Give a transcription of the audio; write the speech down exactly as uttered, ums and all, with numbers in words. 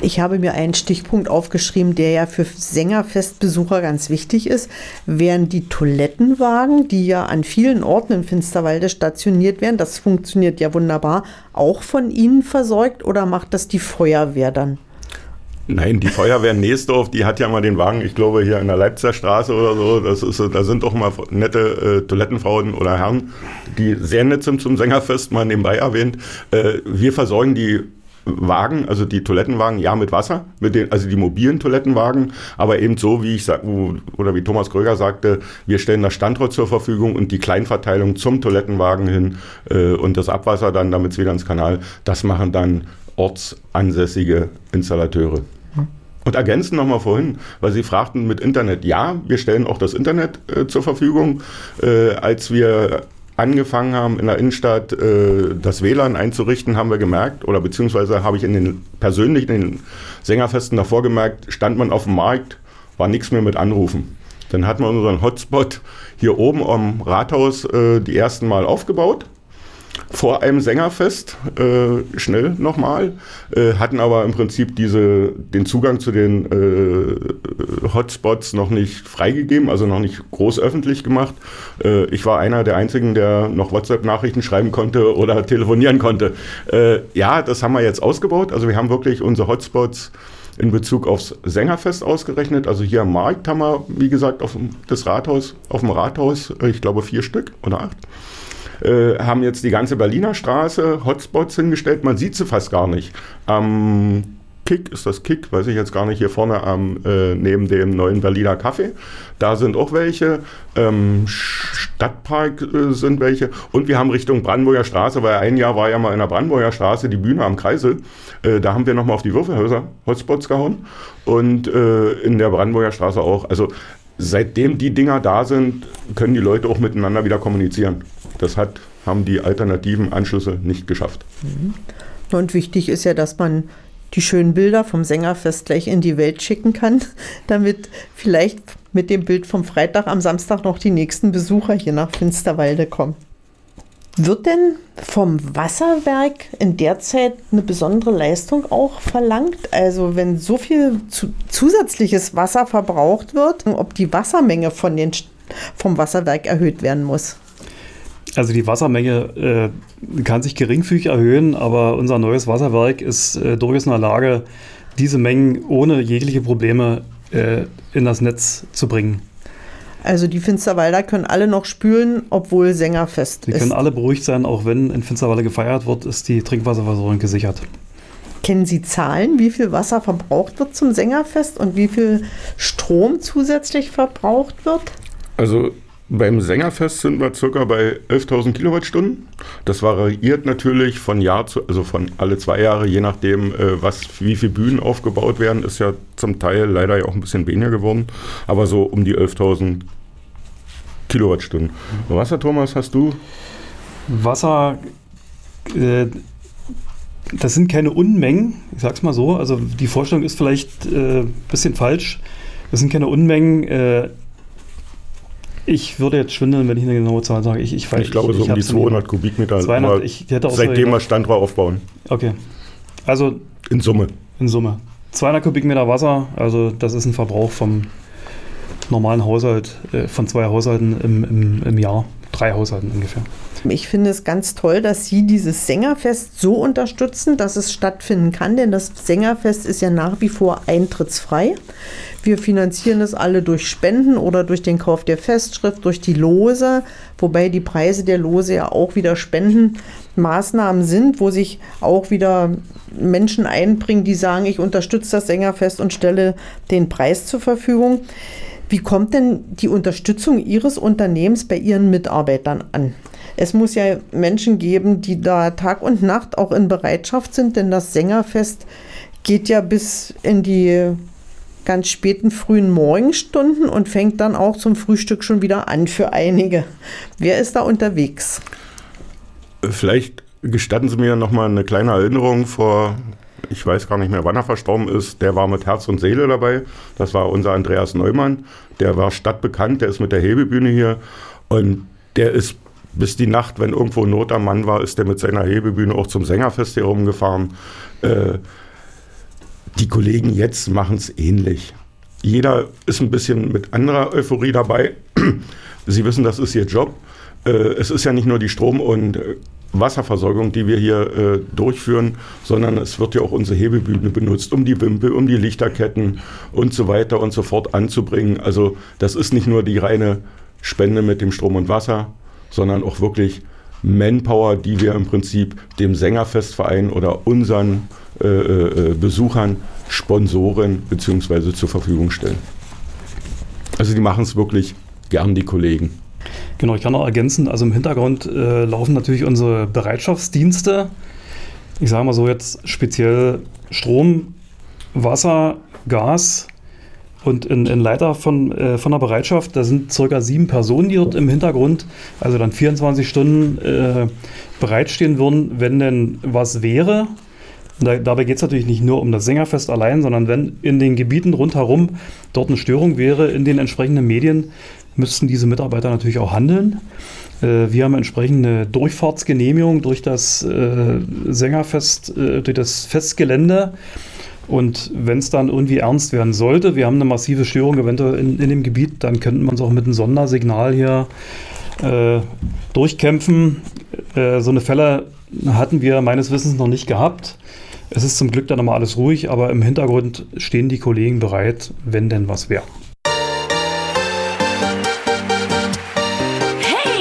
Ich habe mir einen Stichpunkt aufgeschrieben, der ja für Sängerfestbesucher ganz wichtig ist. Wären die Toilettenwagen, die ja an vielen Orten in Finsterwalde stationiert werden, das funktioniert ja wunderbar, auch von Ihnen versorgt oder macht das die Feuerwehr dann? Nein, die Feuerwehr Näsdorf, die hat ja mal den Wagen, ich glaube hier in der Leipziger Straße oder so, das ist, da sind doch mal nette äh, Toilettenfrauen oder Herren, die sehr nett sind zum Sängerfest, mal nebenbei erwähnt. Äh, wir versorgen die Wagen, also die Toilettenwagen, ja mit Wasser, mit den, also die mobilen Toilettenwagen, aber eben so, wie ich sag, oder wie Thomas Kröger sagte, wir stellen das Standort zur Verfügung und die Kleinverteilung zum Toilettenwagen hin äh, und das Abwasser dann, damit es wieder ins Kanal, das machen dann ortsansässige Installateure. Und ergänzen nochmal vorhin, weil Sie fragten mit Internet. Ja, wir stellen auch das Internet äh, zur Verfügung. Äh, als wir angefangen haben, in der Innenstadt äh, das W L A N einzurichten, haben wir gemerkt, oder beziehungsweise habe ich in den persönlich in den Sängerfesten davor gemerkt, stand man auf dem Markt, war nichts mehr mit Anrufen. Dann hatten wir unseren Hotspot hier oben am Rathaus äh, die ersten Mal aufgebaut. Vor einem Sängerfest, äh, schnell nochmal, äh, hatten aber im Prinzip diese, den Zugang zu den äh, Hotspots noch nicht freigegeben, also noch nicht groß öffentlich gemacht. Äh, ich war einer der einzigen, der noch WhatsApp-Nachrichten schreiben konnte oder telefonieren konnte. Äh, ja, das haben wir jetzt ausgebaut, also wir haben wirklich unsere Hotspots in Bezug aufs Sängerfest ausgerechnet. Also hier am Markt haben wir, wie gesagt, auf dem, das Rathaus, auf dem Rathaus, ich glaube vier Stück oder acht. Äh, haben jetzt die ganze Berliner Straße Hotspots hingestellt, man sieht sie fast gar nicht. Am Kick, ist das Kick, weiß ich jetzt gar nicht, hier vorne am, äh, neben dem neuen Berliner Café, da sind auch welche, ähm, Stadtpark äh, sind welche und wir haben Richtung Brandenburger Straße, weil ein Jahr war ja mal in der Brandenburger Straße die Bühne am Kreisel, äh, da haben wir nochmal auf die Würfelhäuser Hotspots gehauen und äh, in der Brandenburger Straße auch, also seitdem die Dinger da sind, können die Leute auch miteinander wieder kommunizieren. Das hat, haben die alternativen Anschlüsse nicht geschafft. Und wichtig ist ja, dass man die schönen Bilder vom Sängerfest gleich in die Welt schicken kann, damit vielleicht mit dem Bild vom Freitag am Samstag noch die nächsten Besucher hier nach Finsterwalde kommen. Wird denn vom Wasserwerk in der Zeit eine besondere Leistung auch verlangt? Also wenn so viel zu, zusätzliches Wasser verbraucht wird, ob die Wassermenge von den, vom Wasserwerk erhöht werden muss? Also die Wassermenge äh, kann sich geringfügig erhöhen, aber unser neues Wasserwerk ist äh, durchaus in der Lage, diese Mengen ohne jegliche Probleme äh, in das Netz zu bringen. Also die Finsterwalder können alle noch spülen, obwohl Sängerfest ist. Die können alle beruhigt sein, auch wenn in Finsterwalde gefeiert wird, ist die Trinkwasserversorgung gesichert. Kennen Sie Zahlen, wie viel Wasser verbraucht wird zum Sängerfest und wie viel Strom zusätzlich verbraucht wird? Also beim Sängerfest sind wir circa bei elftausend Kilowattstunden. Das variiert natürlich von Jahr zu, also von alle zwei Jahre, je nachdem, äh, was, wie viele Bühnen aufgebaut werden, ist ja zum Teil leider ja auch ein bisschen weniger geworden, aber so um die elftausend Kilowattstunden. Mhm. Wasser, Thomas, hast du? Wasser, äh, das sind keine Unmengen, ich sag's mal so, also die Vorstellung ist vielleicht ein äh, bisschen falsch, das sind keine Unmengen, äh, ich würde jetzt schwindeln, wenn ich eine genaue Zahl sage. Ich, ich, ich glaube, ich, so ich um die zweihundert Kubikmeter, zweihundert, ich hätte auch seitdem wir Standrohr aufbauen. Okay, also in Summe. In Summe. zweihundert Kubikmeter Wasser, also das ist ein Verbrauch vom normalen Haushalt, äh, von zwei Haushalten im, im, im Jahr, drei Haushalten ungefähr. Ich finde es ganz toll, dass Sie dieses Sängerfest so unterstützen, dass es stattfinden kann, denn das Sängerfest ist ja nach wie vor eintrittsfrei. Wir finanzieren es alle durch Spenden oder durch den Kauf der Festschrift, durch die Lose, wobei die Preise der Lose ja auch wieder Spendenmaßnahmen sind, wo sich auch wieder Menschen einbringen, die sagen, ich unterstütze das Sängerfest und stelle den Preis zur Verfügung. Wie kommt denn die Unterstützung Ihres Unternehmens bei Ihren Mitarbeitern an? Es muss ja Menschen geben, die da Tag und Nacht auch in Bereitschaft sind, denn das Sängerfest geht ja bis in die ganz späten frühen Morgenstunden und fängt dann auch zum Frühstück schon wieder an für einige. Wer ist da unterwegs? Vielleicht gestatten Sie mir noch mal eine kleine Erinnerung vor, ich weiß gar nicht mehr, wann er verstorben ist. Der war mit Herz und Seele dabei. Das war unser Andreas Neumann. Der war stadtbekannt, der ist mit der Hebebühne hier und der ist bis die Nacht, wenn irgendwo Not am Mann war, ist der mit seiner Hebebühne auch zum Sängerfest hier rumgefahren. Äh, Die Kollegen jetzt machen es ähnlich. Jeder ist ein bisschen mit anderer Euphorie dabei. Sie wissen, das ist ihr Job. Es ist ja nicht nur die Strom- und Wasserversorgung, die wir hier äh, durchführen, sondern es wird ja auch unsere Hebebühne benutzt, um die Wimpel, um die Lichterketten und so weiter und so fort anzubringen. Also das ist nicht nur die reine Spende mit dem Strom und Wasser, sondern auch wirklich Manpower, die wir im Prinzip dem Sängerfestverein oder unseren äh, äh, Besuchern, Sponsoren beziehungsweise zur Verfügung stellen. Also die machen es wirklich gern, die Kollegen. Genau, ich kann noch ergänzen, also im Hintergrund äh, laufen natürlich unsere Bereitschaftsdienste. Ich sage mal so jetzt speziell Strom, Wasser, Gas und in, in Leiter von, äh, von der Bereitschaft, da sind circa sieben Personen, die dort im Hintergrund, also dann vierundzwanzig Stunden äh, bereitstehen würden, wenn denn was wäre. Da, dabei geht es natürlich nicht nur um das Sängerfest allein, sondern wenn in den Gebieten rundherum dort eine Störung wäre in den entsprechenden Medien, müssten diese Mitarbeiter natürlich auch handeln. Äh, wir haben entsprechende Durchfahrtsgenehmigung durch das äh, Sängerfest, äh, durch das Festgelände. Und wenn es dann irgendwie ernst werden sollte, wir haben eine massive Störung eventuell in, in dem Gebiet, dann könnten wir uns auch mit einem Sondersignal hier äh, durchkämpfen. Äh, so eine Fälle hatten wir meines Wissens noch nicht gehabt. Es ist zum Glück dann nochmal alles ruhig, aber im Hintergrund stehen die Kollegen bereit, wenn denn was wäre.